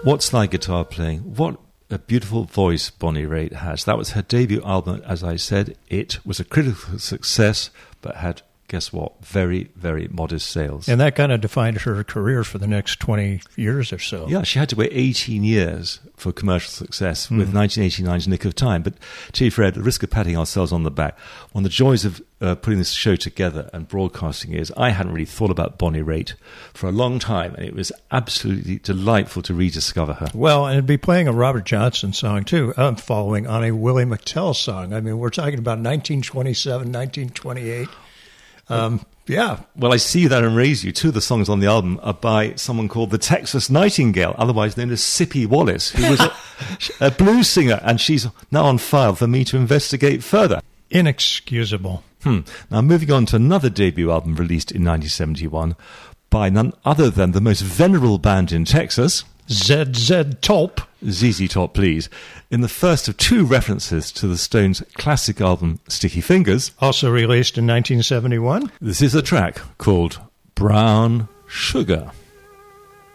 What slide guitar playing. What a beautiful voice Bonnie Raitt has. That was her debut album, as I said. It was a critical success, but had, guess what, very, very modest sales. And that kind of defined her career for the next 20 years or so. Yeah, she had to wait 18 years for commercial success with 1989's Nick of Time. But Chief Fred, at the risk of patting ourselves on the back, one of the joys of putting this show together and broadcasting is I hadn't really thought about Bonnie Raitt for a long time, and it was absolutely delightful to rediscover her. Well, and it'd be playing a Robert Johnson song, too, following on a Willie McTell song. I mean, we're talking about 1927, 1928. Yeah. Well, I See That and Raise You. Two of the songs on the album are by someone called the Texas Nightingale, otherwise known as Sippy Wallace, who was a blues singer, and she's now on file for me to investigate further. Inexcusable. Now, moving on to another debut album released in 1971 by none other than the most venerable band in Texas, ZZ Top. ZZ Top, please, in the first of two references to the Stones' classic album Sticky Fingers. Also released in 1971. This is a track called Brown Sugar.